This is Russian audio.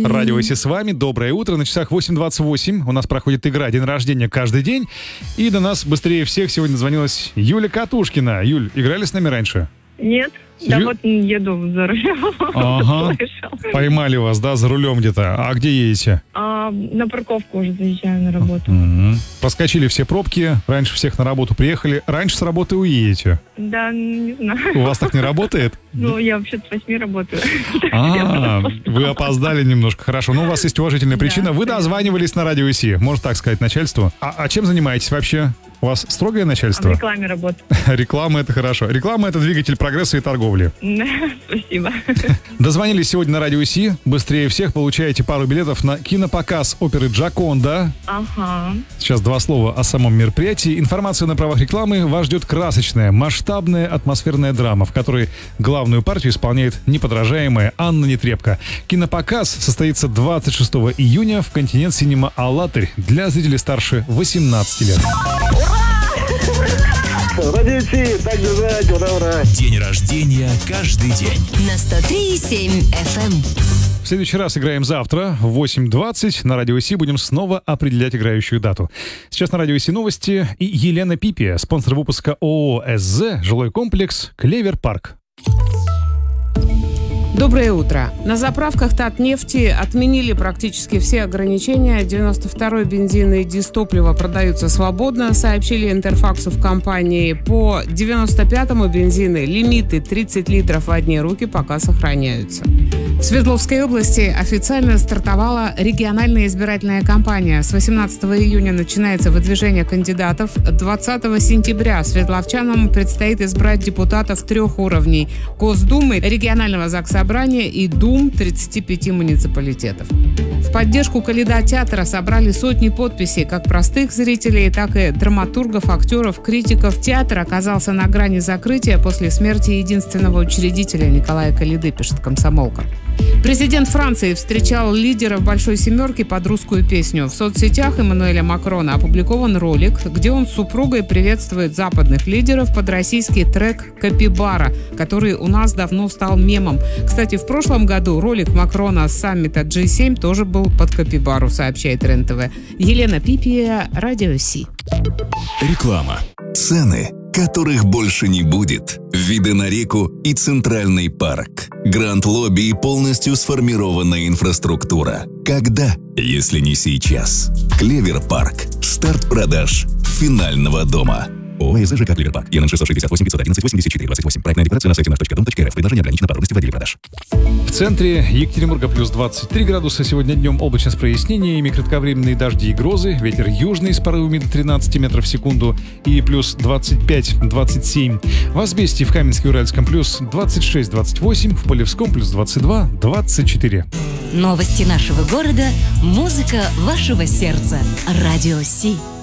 Радио Си с вами. Доброе утро. На часах 8:28. У нас проходит игра «День рождения» каждый день. И до нас быстрее всех сегодня звонилась Юля Катушкина. Юль, играли с нами раньше? Нет. Да вот еду за рулем. Ага. Поймали вас, да, за рулем где-то. А где едете? На парковку уже заезжаю на работу. Проскочили все пробки, раньше всех на работу приехали. Раньше с работы уедете? Да, не знаю. У вас так не работает? Ну, я вообще-то с 8 работаю. Вы опоздали немножко. Хорошо, но у вас есть уважительная причина. Вы дозванивались на Радио Си, можно так сказать, начальству. А чем занимаетесь вообще? У вас строгое начальство? В рекламе работаю. Реклама — это хорошо. Реклама — это двигатель прогресса и торговли. Спасибо. Дозвонились сегодня на Радио Си. Быстрее всех получаете пару билетов на кинопоказ оперы «Джоконда». Ага. Сейчас два слова о самом мероприятии. Информация на правах рекламы. Вас ждет красочная, масштабная атмосферная драма, в которой главную партию исполняет неподражаемая Анна Нетребко. Кинопоказ состоится 26 июня в «Континент Синема Алатырь» для зрителей старше 18 лет. Радио Си, так держать, ура! День рождения каждый день. На 103,7 FM. В следующий раз играем завтра в 8:20. На Радио Си будем снова определять играющую дату. Сейчас на Радио Си новости и Елена Пипия, спонсор выпуска ООО «СЗ», жилой комплекс «Клевер Парк». Доброе утро. На заправках Татнефти отменили практически все ограничения. 92-й бензин и дизтопливо продаются свободно, сообщили Интерфаксу в компании. По 95-му бензины лимиты 30 литров в одни руки пока сохраняются. В Свердловской области официально стартовала региональная избирательная кампания. С 18 июня начинается выдвижение кандидатов. 20 сентября свердловчанам предстоит избрать депутатов 3 уровней: Госдумы, регионального ЗАГС Собрания и дум 35 муниципалитетов. В поддержку Коляда театра собрали сотни подписей как простых зрителей, так и драматургов, актеров, критиков. Театр оказался на грани закрытия после смерти единственного учредителя Николая Коляды, пишет «Комсомолка». Президент Франции встречал лидеров «Большой семерки» под русскую песню. В соцсетях Эммануэля Макрона опубликован ролик, где он с супругой приветствует западных лидеров под российский трек «Капибара», который у нас давно стал мемом. Кстати, в прошлом году ролик Макрона с саммита G7 тоже был под «Капибару», сообщает РЕН-ТВ. Елена Пипия, Радио Си. Реклама. Цены, которых больше не будет. Виды на реку и Центральный парк. Гранд-лобби и полностью сформированная инфраструктура. Когда, если не сейчас? Клевер Парк. Старт продаж финального дома. ООО «ЖК Клевер Парк». ЕН 668 511 84 28. Проектная декларация на сайте nаш.дом.рф. Предложение ограничено по родности владельца продаж. В центре Екатеринбурга плюс 23 градуса. Сегодня днем облачно с прояснениями, кратковременные дожди и грозы. Ветер южный с порывами до 13 метров в секунду. И плюс 25-27. В Асбесте, в Каменске-Уральском плюс 26-28. В Полевском плюс 22-24. Новости нашего города, музыка вашего сердца. Радио Си.